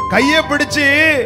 கையை பிடிச்சு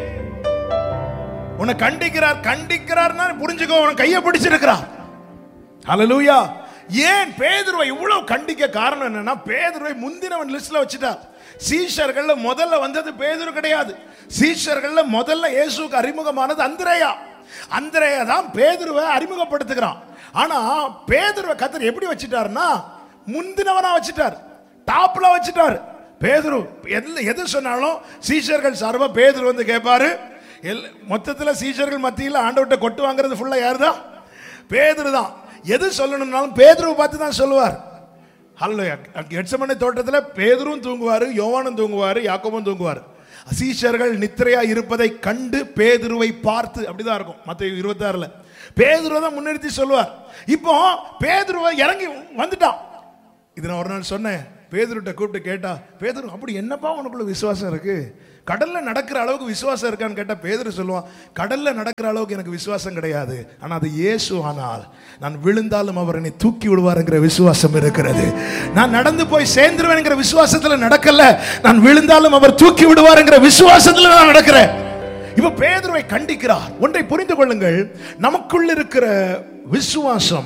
உன்னை கண்டிக்கிறார்னா புரிஞ்சுக்கோ, உன்னை கையை பிடிச்சிருக்கிறார். ஹல்லேலூயா. ஏன் பேதுருவை இவ்வளவு கண்டிக்க காரணம் என்னன்னா, பேதுருவை முந்தினவன் லிஸ்ட்ல வச்சுட்டார். சீஷர்கள்ல முதல்ல வந்தது பேதுரு கிடையாது. சீஷர்கள்ல முதல்ல இயேசுவுக்கு அறிமுகமானது அந்திரேயா. அந்திரேயா தான் பேதுருவை அறிமுகப்படுத்துகிறான். ஆனா பேதுருவை கர்த்தர் எப்படி வச்சிட்டாருன்னா, முந்தினவனா வச்சிட்டார், டாப்ல வச்சிட்டார். பேதுரு எது சொன்னாலும் சீஷர்கள் சார்பா பேதுரு வந்து கேட்பாரு. மொத்தத்தில் சீஷர்கள் மத்தியில் ஆண்டவர்கிட்ட கொட்டு வாங்குறது ஃபுல்லா யாருதான்? பேதுரு தான். எது சொல்லணும்னாலும் பேதுருவை பார்த்து தான் சொல்லுவார். ஹல்லேலூயா. கெத்செமனே தோட்டத்தில் பேதுரும் தூங்குவார், யோவானும் தூங்குவார், யாக்கோபும் தூங்குவார். சீஷர்கள் நித்திரையா இருப்பதை கண்டு பேதுருவை பார்த்து, அப்படிதான் இருக்கும் மத்தேயு 26ல. பேதுருவை தான் முன்னிறுத்தி சொல்லுவார். இப்போ பேதுருவை இறங்கி வந்துட்டான். இது நான் ஒரு நாள் சொன்னேன். பேதுருட்ட கூப்பிட்டு கேட்டா, பேதுரு அப்படி என்னப்பா உனக்குள்ள விசுவாசம் இருக்கு? கடல்ல நடக்கிற அளவுக்கு விசுவாசம் இருக்கான்னு கேட்டா பேதுரு சொல்லுவான், கடல்ல நடக்கிற அளவுக்கு எனக்கு விசுவாசம் கிடையாது, ஆனா அது இயேசு ஆனால் நான் விழுந்தாலும் அவர் என்னை தூக்கி விடுவாருங்கிற விசுவாசம் இருக்கிறது. நான் நடந்து போய் சேர்ந்துருவேன்ங்கிற விசுவாசத்துல நடக்கல, நான் விழுந்தாலும் அவர் தூக்கி விடுவாருங்கிற விசுவாசத்துல நான் நடக்கிறேன். இப்ப பேதுருவை கண்டிக்கிறார். ஒன்றை புரிந்து கொள்ளுங்கள், நமக்குள்ள இருக்கிற விசுவாசம்,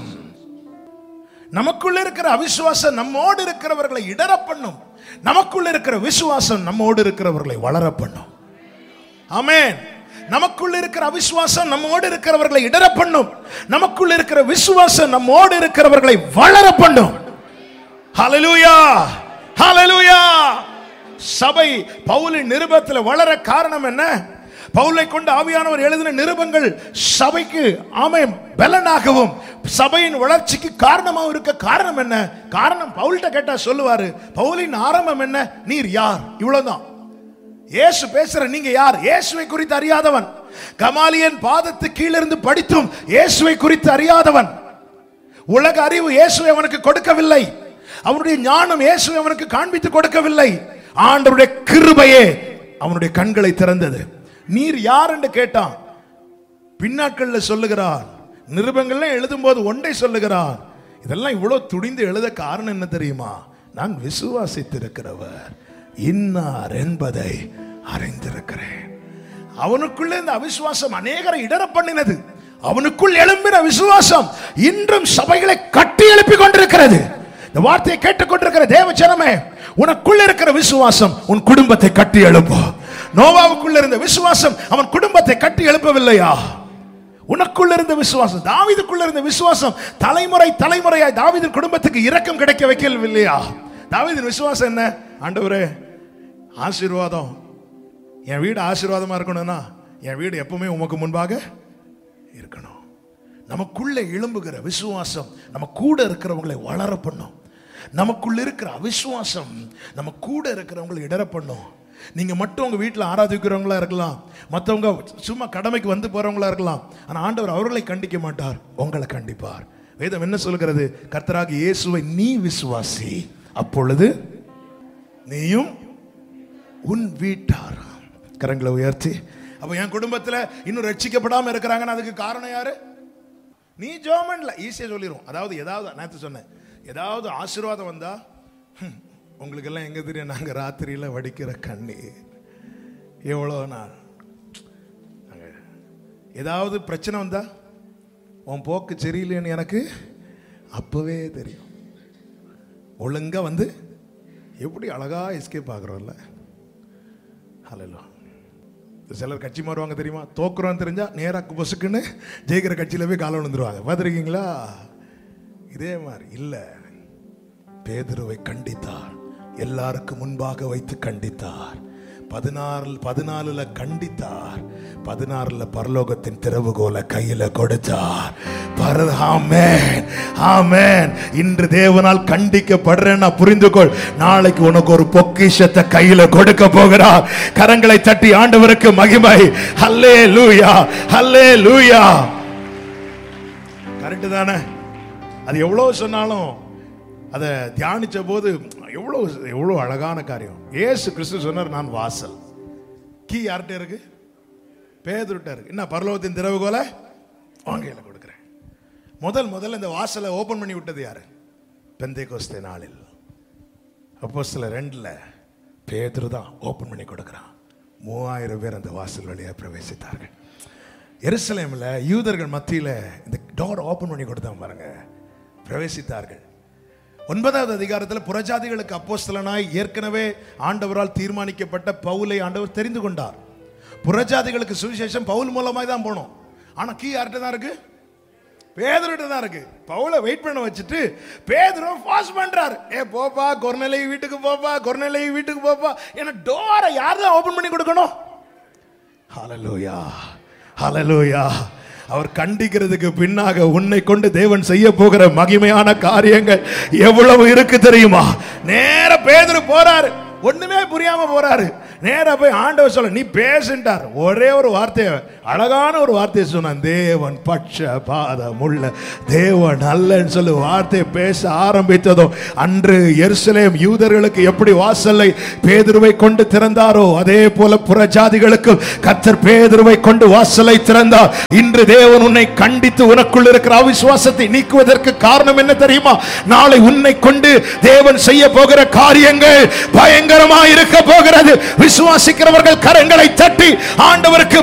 நமக்குள்ள இருக்கிற அவிசுவாசம் நம்மோடு இருக்கிறவர்களை இடற பண்ணும். நமக்குள்ள இருக்கிற விசுவாசம் நம்மோடு இருக்கிறவர்களை வளர பண்ணும். ஆமென். நமக்குள்ள இருக்கிற அவிசுவாசம் நம்மோடு இருக்கிறவர்களை இடற பண்ணும். நமக்குள்ள இருக்கிற விசுவாசம் நம்மோடு இருக்கிறவர்களை வளர பண்ணும். ஹல்லேலூயா, ஹல்லேலூயா. சபை பவுலின் நிருபத்தில் வளர காரணம் என்ன? பவுலை கொண்டு ஆவியானவர் எழுதின நிருபங்கள் சபைக்கு ஆமென் பலனாகவும் சபையின் வளர்ச்சிக்கு காரணமாக இருக்க காரணம் என்ன? காரணம் பவுல்கிட்ட கேட்டா சொல்லுவாரு, பவுலின் ஆரம்பம் என்ன? நீர் யார்? இவ்வளவுதான். இயேசு பேசுற நீங்க யார்? இயேசுவை குறித்து அறியாதவன். கமாலியன் பாதத்து கீழிருந்து படித்தும் இயேசுவை குறித்து அறியாதவன். உலக அறிவு இயேசுவை அவனுக்கு கொடுக்கவில்லை. அவனுடைய ஞானம் இயேசுவை அவனுக்கு காண்பித்து கொடுக்கவில்லை. ஆண்டவருடைய கிருபையே அவனுடைய கண்களை திறந்தது. நீர் யார் என்று கேட்டான். பின்னாட்கள்ல சொல்லுகிறார், நிருபங்கள்ல எழுதும் போது ஒன்றை சொல்லுகிறார், இதெல்லாம் இவ்வளவு துடிந்து எழுத காரணம் என்ன தெரியுமா? நான் விசுவாசித்திருக்கிறவர் இன்னார் என்பதை அறிந்திருக்கிறேன். அவனுக்குள்ள இந்த அவிசுவாசம் அநேகரை இடற பண்ணினது. அவனுக்குள் எழும்பின விசுவாசம் இன்றும் சபைகளை கட்டி எழுப்பி கொண்டிருக்கிறது. இந்த வார்த்தையை கேட்டுக்கொண்டிருக்கிற தேவ ஜனமே, உனக்குள்ள இருக்கிற விசுவாசம் உன் குடும்பத்தை கட்டி எழுப்பும். நோவாவுக்குள்ள இருந்த விசுவாசம் அவன் குடும்பத்தை கட்டி எழுப்பவில்லையா? உனக்குள்ள இருந்த விசுவாசம், தாவீதுக்குள்ள இருந்த விசுவாசம் தலைமுறை தலைமுறையாய் தாவீதின் குடும்பத்துக்கு இரக்கம் கிடைக்க வைக்கவில்லையா? தாவீதின் விசுவாசம் என்ன? ஆண்டவரே ஆசீர்வாதம், என் வீடு ஆசீர்வாதமா இருக்கணும்னா என் வீடு எப்பவுமே உமக்கு முன்பாக இருக்கணும். நமக்குள்ள எழும்புகிற விசுவாசம் நம்ம கூட இருக்கிறவங்களை வளர பண்ணும். நமக்குள்ள இருக்கிற அவிசுவாசம் நம்ம கூட இருக்கிறவங்களை இடற பண்ணும். நீங்க மட்டும் உங்க வீட்டில் ஆராதிக்கிறவங்களா இருக்கலாம், மற்றவங்க சும்மா கடமைக்கு வந்து போறவங்களா இருக்கலாம், ஆனா ஆண்டவர் அவர்களை கண்டிக்க மாட்டார், உங்களை கண்டிப்பார். வேதம் என்ன சொல்கிறது? கர்த்தராகிய இயேசுவை நீ விசுவாசி, அப்பொழுது நீயும் உன் வீட்டார். கரங்களை உயர்த்தி. அப்ப என் குடும்பத்தில் இன்னும் ரட்சிக்கப்படாம இருக்கிறாங்கன்னு அதுக்கு காரணம் யாரு? நீ ஜோமன்ல ஈஸியா சொல்லிடும். அதாவது ஏதாவது நேற்று சொன்னேன், ஏதாவது ஆசீர்வாதம் வந்தா உங்களுக்கு எல்லாம் எங்க தெரியும், நாங்க ராத்திரியில வடிக்கிற கண்ணீர் எவ்வளோ நாள். ஏதாவது பிரச்சனை வந்தா உன் போக்கு சரியில்லைன்னு எனக்கு அப்பவே தெரியும். ஒழுங்கா வந்து எப்படி அழகா எஸ்கேப் ஆகுறோம்ல. ஹல்லேலூயா. சிலர் கட்சி மாறுவாங்க தெரியுமா? தோக்குறோன்னு தெரிஞ்சா நேராக பொசுக்குன்னு ஜெயிக்கிற கட்சியில போய் காலம் விழுந்துருவாங்க. பார்த்துருக்கீங்களா? இதே மாதிரி இல்லை. பேதுருவை கண்டித்தார், எல்லாருக்கும் முன்பாக வைத்து கண்டித்தார். 14 கண்டித்தார், 16 பரலோகத்தின் திறவுகோலை கையில கொடுத்தார். ஆமென், ஆமென். இன்று தேவனால் கண்டிக்கப்படுறேன்னா புரிந்துகொள், நாளைக்கு உனக்கு ஒரு பொக்கிஷத்தை கையில கொடுக்க போகிறார். கரங்களை தட்டி ஆண்டவருக்கு மகிமை. ஹல்லேலூயா, ஹல்லேலூயா. கரெக்ட் தானே? அது எவ்வளவு சொன்னாலும் அதை தியானிச்ச போது எவ்வளோ அழகான காரியம். இயேசு கிறிஸ்து சொன்னார், நான் வாசல். கீ யார்கிட்ட இருக்கு? பேதுருட்ட இருக்கு. என்ன? பரலோகத்தின் திறவுகோலை வாங்கையில கொடுக்கிறேன். முதல்ல இந்த வாசலை ஓபன் பண்ணி விட்டது யாரு? பெந்தேகோஸ்தே நாளில் அப்போஸ்தலர் 2ல் பேதுரு தான் ஓபன் பண்ணி கொடுக்கிறான். 3000 பேர் அந்த வாசல் வழியாக பிரவேசித்தார்கள். எருசலேமில் யூதர்கள் மத்தியில் இந்த டோர் ஓப்பன் பண்ணி கொடுத்தாங்க பாருங்க, பிரவேசித்தார்கள். 9வது அதிகாரத்தில் புறஜாதிகளுக்கு அப்போஸ்தலனாய் ஏற்கனவே ஆண்டவரால் தீர்மானிக்கப்பட்ட பவுலை ஆண்டவர் தெரிந்து கொண்டார். புறஜாதிகளுக்கு சுவிசேஷம் பவுல் மூலமாக தான் போனோம். ஆனால் கீ யார்கிட்ட தான் இருக்கு? பேதுருகிட்ட தான் இருக்கு. பவுலை வெயிட் பண்ண வச்சுட்டு பேதுரு ஃபாஸ்ட் பண்றாரு. போப்பா கொர்நேலியு வீட்டுக்கு போப்பா, கொர்நேலியு வீட்டுக்கு போப்பா. ஏன்னா டோரை யார் தான் ஓபன் பண்ணி கொடுக்கணும்? ஹல்லேலூயா, ஹல்லேலூயா. அவர் கண்டிக்கிறதுக்கு பின்னாக உன்னை கொண்டு தேவன் செய்ய போகிற மகிமையான காரியங்கள் எவ்வளவு இருக்கு தெரியுமா? நேர பேதுரு போறாரு, ஒண்ணுமே புரியாம போறாரு. நேரா போய் ஆண்டவர் சொல்ல, நீ பேசுண்டார். ஒரே ஒரு வார்த்தையை, அழகான ஒரு வார்த்தையை சொன்னான், தேவன் பட்சபாதம் உள்ள தேவன் அல்லன்னு சொல்லி வார்த்தையை பேச ஆரம்பித்ததும் அன்று எருசலேம் யூதர்களுக்கு எப்படி வாசலை பேதுருவை கொண்டு திறந்தாரோ அதே போல புறஜாதிகளுக்கு கர்த்தர் பேதுருவை கொண்டு வாசலை திறந்தார். இன்று தேவன் உன்னை கண்டித்து உனக்குள் இருக்கிற அவிசுவாசத்தை நீக்குவதற்கு காரணம் என்ன தெரியுமா? நாளை உன்னை கொண்டு தேவன் செய்ய போகிற காரியங்கள் பயங்கரமாக இருக்க போகிறது. விசுவாசிக்கிறவர்கள் கரங்களை தட்டி ஆண்டவருக்கு